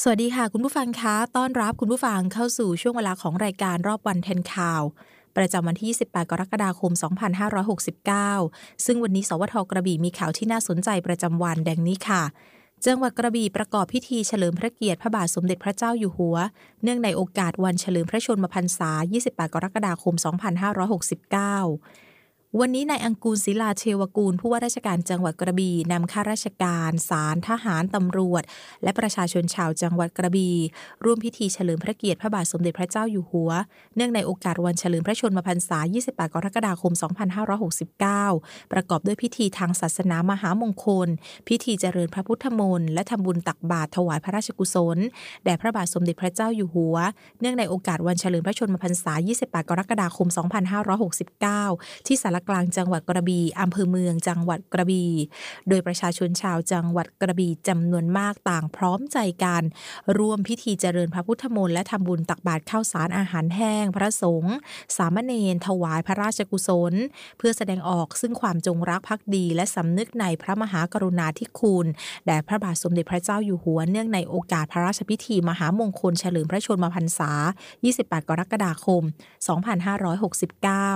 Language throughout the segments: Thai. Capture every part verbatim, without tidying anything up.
สวัสดีค่ะคุณผู้ฟังคะต้อนรับคุณผู้ฟังเข้าสู่ช่วงเวลาของรายการรอบวันทันข่าวประจำวันที่ยี่สิบแปดกรกฎาคมสองพันห้าร้อยหกสิบเก้าซึ่งวันนี้สวทกระบี่มีข่าวที่น่าสนใจประจำวันดังนี้ค่ะจังหวัดกระบี่ประกอบพิธีเฉลิมพระเกียรติพระบาทสมเด็จพระเจ้าอยู่หัวเนื่องในโอกาสวันเฉลิมพระชนมพรรษายี่สิบแปดกรกฎาคมสองพันห้าร้อยหกสิบเก้าวันนี้นายอังกูลศิลาเทวกูลผู้ว่าราชการจังหวัดกระบี่นำข้าราชการศาลทหารตำรวจและประชาชนชาวจังหวัดกระบี่ร่วมพิธีเฉลิมพระเกียรติพระบาทสมเด็จพระเจ้าอยู่หัวเนื่องในโอกาสวันเฉลิมพระชนมพรรษายี่สิบแปดกรกฎาคมสองพันห้าร้อยหกสิบเก้าประกอบด้วยพิธีทางศาสนามหามงคลพิธีเจริญพระพุทธมนต์และทำบุญตักบาตรถวายพระราชกุศลแด่พระบาทสมเด็จพระเจ้าอยู่หัวเนื่องในโอกาสวันเฉลิมพระชนมพรรษายี่สิบแปดกรกฎาคมสองพันห้าร้อยหกสิบเก้าที่ศาลกลางจังหวัดกระบี่อำเภอเมืองจังหวัดกระบี่โดยประชาชนชาวจังหวัดกระบี่จำนวนมากต่างพร้อมใจกันร่วมพิธีเจริญพระพุทธมนต์และทำบุญตักบาตรข้าวสารอาหารแห้งพระสงฆ์สามเณรถวายพระราชกุศลเพื่อแสดงออกซึ่งความจงรักภักดีและสำนึกในพระมหากรุณาธิคุณแด่พระบาทสมเด็จพระเจ้าอยู่หัวเนื่องในโอกาสพระราชพิธีมหามงคลเฉลิมพระชนมพรรษายี่สิบแปดกรกฎาคมสองพันห้าร้อยหกสิบเก้า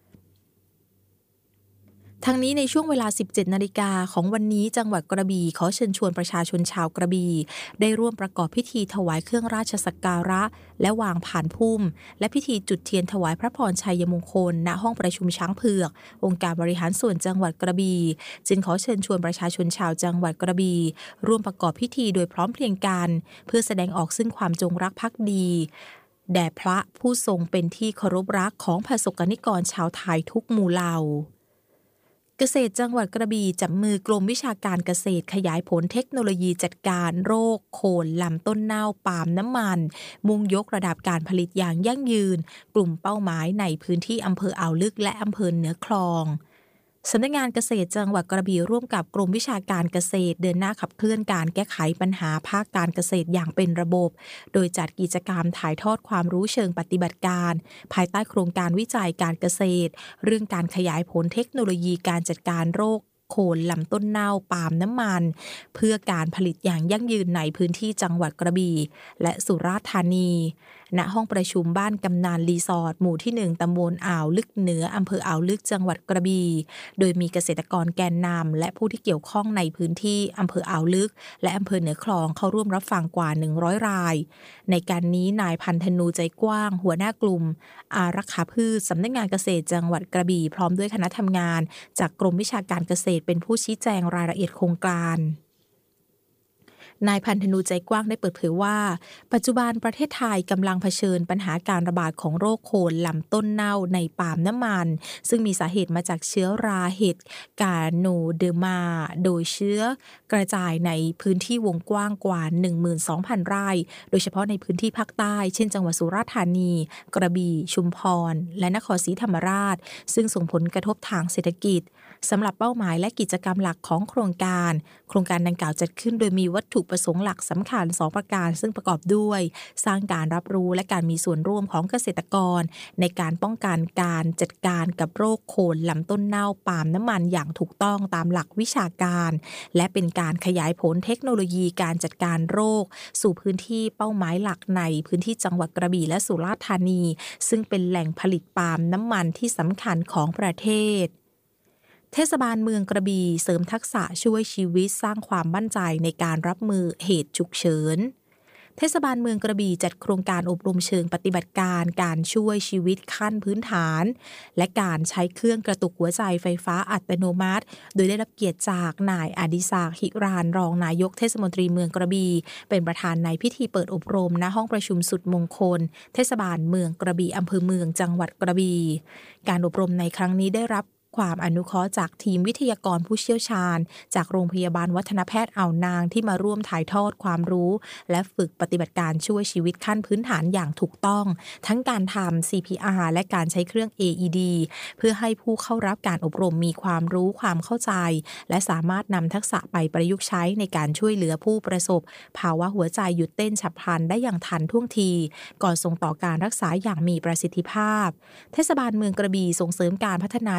ทั้งนี้ในช่วงเวลา สิบเจ็ดนาฬิกาของวันนี้จังหวัดกระบี่ขอเชิญชวนประชาชนชาวกระบี่ได้ร่วมประกอบพิธีถวายเครื่องราชสักการะและวางผ่านพุ่มและพิธีจุดเทียนถวายพระพรชัยมงคลณห้องประชุมช้างเผือกองค์การบริหารส่วนจังหวัดกระบี่จึงขอเชิญชวนประชาชนชาวจังหวัดกระบี่ร่วมประกอบพิธีโดยพร้อมเพรียงกันเพื่อแสดงออกซึ่งความจงรักภักดีแด่พระผู้ทรงเป็นที่เคารพรักของประสบกนิกรชาวไทยทุกหมู่เหล่าเกษตรจังหวัดกระบี่จับมือกรมวิชาการเกษตรขยายผลเทคโนโลยีจัดการโรคโคนลำต้นเน่าปาล์มน้ำมันมุ่งยกระดับการผลิตอย่างยั่งยืนกลุ่มเป้าหมายในพื้นที่อำเภออ่าวลึกและอำเภอเหนือคลองสำนักงานเกษตรจังหวัดกระบี่ร่วมกับกรมวิชาการเกษตรเดินหน้าขับเคลื่อนการแก้ไขปัญหาภาคการเกษตรอย่างเป็นระบบโดยจัดกิจกรรมถ่ายทอดความรู้เชิงปฏิบัติการภายใต้โครงการวิจัยการเกษตรเรื่องการขยายผลเทคโนโลยีการจัดการโรคโคนลำต้นเน่าปาล์มน้ำมันเพื่อการผลิตอย่างยั่งยืนในพื้นที่จังหวัดกระบี่และสุราษฎร์ธานีณห้องประชุมบ้านกำนันรีสอร์ทหมู่ที่หนึ่งตำบลอ่าวลึกเหนืออำเภออ่าวลึกจังหวัดกระบี่โดยมีเกษตรกรแกนนำและผู้ที่เกี่ยวข้องในพื้นที่อำเภออ่าวลึกและอำเภอเหนือคลองเข้าร่วมรับฟังกว่าหนึ่งร้อยรายในการนี้นายพันธนูใจกว้างหัวหน้ากลุ่มอารักขาพืชสำนักงานเกษตรจังหวัดกระบี่พร้อมด้วยคณะทำงานจากกรมวิชาการเกษตรเป็นผู้ชี้แจงรายละเอียดโครงการนายพันธนูใจกว้างได้เปิดเผยว่าปัจจุบันประเทศไทยกำลังเผชิญปัญหาการระบาดของโรคโคนลำต้นเน่าในปาล์มน้ำมันซึ่งมีสาเหตุมาจากเชื้อราเห็ดกาโนเดอร์มาโดยเชื้อกระจายในพื้นที่วงกว้างกว่า หนึ่งหมื่นสองพัน ไร่โดยเฉพาะในพื้นที่ภาคใต้เช่นจังหวัดสุราษฎร์ธานีกระบี่ชุมพรและนครศรีธรรมราชซึ่งส่งผลกระทบทางเศรษฐกิจสำหรับเป้าหมายและกิจกรรมหลักของโครงการโครงการดังกล่าวจัดขึ้นโดยมีวัตถุประสงค์หลักสำคัญสองประการซึ่งประกอบด้วยสร้างการรับรู้และการมีส่วนร่วมของเกษตรกรในการป้องกันการจัดการกับโรคโคนลำต้นเน่าปาล์มน้ำมันอย่างถูกต้องตามหลักวิชาการและเป็นการขยายผลเทคโนโลยีการจัดการโรคสู่พื้นที่เป้าหมายหลักในพื้นที่จังหวัดกระบี่และสุราษฎร์ธานีซึ่งเป็นแหล่งผลิตปาล์มน้ำมันที่สำคัญของประเทศเทศบาลเมืองกระบี่เสริมทักษะช่วยชีวิตสร้างความมั่นใจในการรับมือเหตุฉุกเฉินเทศบาลเมืองกระบี่จัดโครงการอบรมเชิงปฏิบัติการการช่วยชีวิตขั้นพื้นฐานและการใช้เครื่องกระตุกหัวใจไฟฟ้าอัตโนมัติโดยได้รับเกียรติจากนายอดิศักดิ์หิรานรองนายกเทศมนตรีเมืองกระบี่เป็นประธานในพิธีเปิดอบรมณห้องประชุมสุดมงคลเทศบาลเมืองกระบี่อำเภอเมืองจังหวัดกระบี่การอบรมในครั้งนี้ได้รับความอนุเคราะห์จากทีมวิทยากรผู้เชี่ยวชาญจากโรงพยาบาลวัฒนแพทย์อ่าวนางที่มาร่วมถ่ายทอดความรู้และฝึกปฏิบัติการช่วยชีวิตขั้นพื้นฐานอย่างถูกต้องทั้งการทำ ซี พี อาร์ และการใช้เครื่อง เอ อี ดี เพื่อให้ผู้เข้ารับการอบรมมีความรู้ความเข้าใจและสามารถนำทักษะไปประยุกต์ใช้ในการช่วยเหลือผู้ประสบภาวะหัวใจหยุดเต้นฉับพลันได้อย่างทันท่วงทีก่อนส่งต่อการรักษาอย่างมีประสิทธิภาพเทศบาลเมืองกระบี่ส่งเสริมการพัฒนาศักย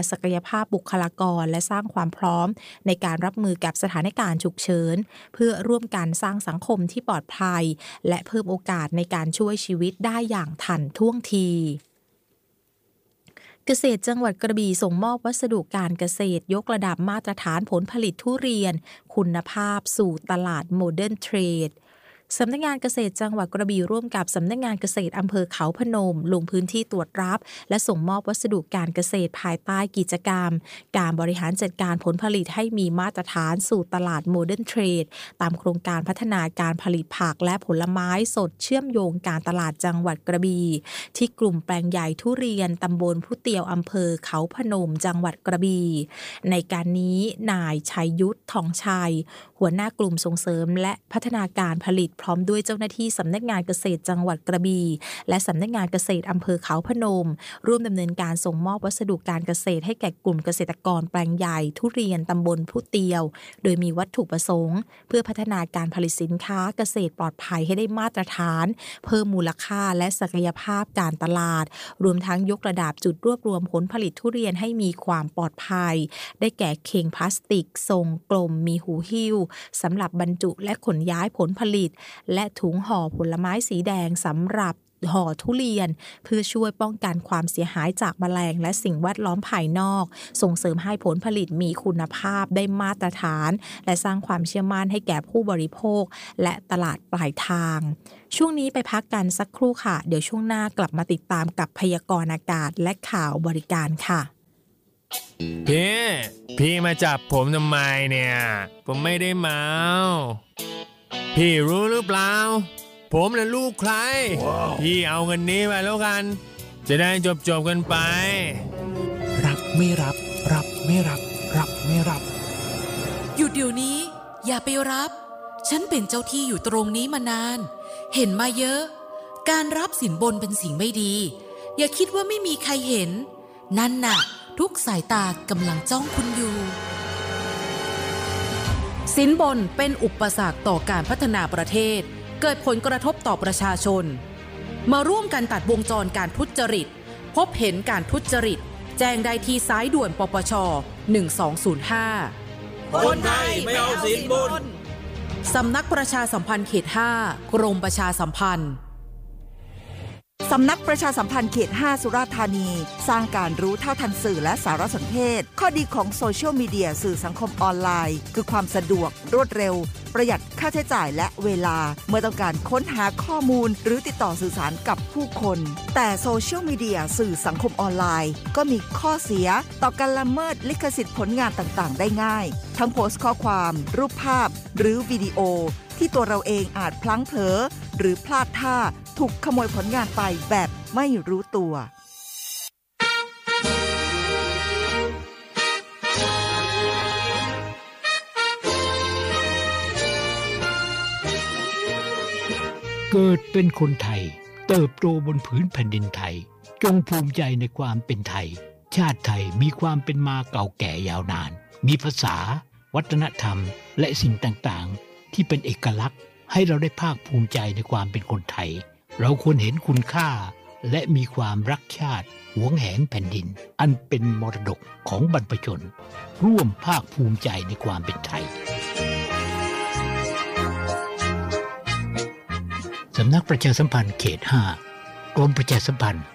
ภาพบุคลากรและสร้างความพร้อมในการรับมือกับสถานการณ์ฉุกเฉินเพื่อร่วมกันสร้างสังคมที่ปลอดภัยและเพิ่มโอกาสในการช่วยชีวิตได้อย่างทันท่วงทีเกษตรจังหวัดกระบี่ส่งมอบวัสดุการเกษตรยกระดับมาตรฐานผลผลิตทุเรียนคุณภาพสู่ตลาดโมเดิร์นเทรดสำนักงานเกษตรจังหวัดกระบี่ร่วมกับสำนักงานเกษตรอำเภอเขาพนมลงพื้นที่ตรวจรับและส่งมอบวัสดุการเกษตรภายใต้กิจกรรมการบริหารจัดการผลผลิตให้มีมาตรฐานสู่ตลาดโมเดิร์นเทรดตามโครงการพัฒนาการผลิตผักและผลไม้สดเชื่อมโยงการตลาดจังหวัดกระบี่ที่กลุ่มแปลงใหญ่ทุเรียนตำบลผู้เตียวอำเภอเขาพนมจังหวัดกระบี่ในการนี้นายชัยยุทธทองชัยหัวหน้ากลุ่มส่งเสริมและพัฒนาการผลิตพร้อมด้วยเจ้าหน้าที่สำนักงานเกษตรจังหวัดกระบี่และสำนักงานเกษตรอำเภอเขาพนมร่วมดำเนินการส่งมอบวัสดุการเกษตรให้แก่กลุ่มเกษตรกรแปลงใหญ่ทุเรียนตำบลผู้เตียวโดยมีวัตถุประสงค์เพื่อพัฒนาการผลิตสินค้าเกษตรปลอดภัยให้ได้มาตรฐานเพิ่มมูลค่าและศักยภาพการตลาดรวมทั้งยกระดับจุดรวบรวมผลผลิตทุเรียนให้มีความปลอดภัยได้แก่เข่งพลาสติกทรงกลมมีหูหิ้วสำหรับบรรจุและขนย้ายผลผลิตและถุงห่อผลไม้สีแดงสำหรับห่อทุเรียนเพื่อช่วยป้องกันความเสียหายจากแมลงและสิ่งแวดล้อมภายนอกส่งเสริมให้ผลผลิตมีคุณภาพได้มาตรฐานและสร้างความเชื่อมั่นให้แก่ผู้บริโภคและตลาดปลายทางช่วงนี้ไปพักกันสักครู่ค่ะเดี๋ยวช่วงหน้ากลับมาติดตามกับพยากรณ์อากาศและข่าวบริการค่ะพี่พี่มาจับผมทำไมเนี่ยผมไม่ได้เมาพี่รู้หรือเปล่าผมน่ะลูกใคร wow. พี่เอาเงินนี้ไปแล้วกันจะได้จบจบกันไปรับไม่รับรับไม่รับรับไม่รับหยุดเดี๋ยวนี้อย่าไปรับฉันเป็นเจ้าที่อยู่ตรงนี้มานานเห็นมาเยอะการรับสินบนเป็นสิ่งไม่ดีอย่าคิดว่าไม่มีใครเห็นนั่นน่ะทุกสายตากำลังจ้องคุณอยู่สินบนเป็นอุปสรรคต่อการพัฒนาประเทศเกิดผลกระทบต่อประชาชนมาร่วมกันตัดวงจรการทุจริตพบเห็นการทุจริตแจ้งได้ที่สายด่วนปปชหนึ่งสองศูนย์ห้าคนไทยไม่เอาสินบนสำนักประชาสัมพันธ์เขตห้ากรมประชาสัมพันธ์สำนักประชาสัมพันธ์เขตห้าสุราษฎร์ธานีสร้างการรู้เท่าทันสื่อและสารสนเทศข้อดีของโซเชียลมีเดียสื่อสังคมออนไลน์คือความสะดวกรวดเร็วประหยัดค่าใช้จ่ายและเวลาเมื่อต้องการค้นหาข้อมูลหรือติดต่อสื่อสารกับผู้คนแต่โซเชียลมีเดียสื่อสังคมออนไลน์ก็มีข้อเสียต่อการละเมิดลิขสิทธิ์ผลงานต่างๆได้ง่ายทั้งโพสต์ข้อความรูปภาพหรือวิดีโอที่ตัวเราเองอาจพลั้งเผลอหรือพลาดท่าถูกขโมยผลงานไปแบบไม่รู้ตัวเกิดเป็นคนไทยเติบโตบนผืนแผ่นดินไทยจงภูมิใจในความเป็นไทยชาติไทยมีความเป็นมาเก่าแก่ยาวนานมีภาษาวัฒนธรรมและสิ่งต่างๆที่เป็นเอกลักษณ์ให้เราได้ภาคภูมิใจในความเป็นคนไทยเราควรเห็นคุณค่าและมีความรักชาติหวงแหนแผ่นดินอันเป็นมรดกของบรรพชนร่วมภาคภูมิใจในความเป็นไทยสำนักประชาสัมพันธ์เขตห้ากรมประชาสัมพันธ์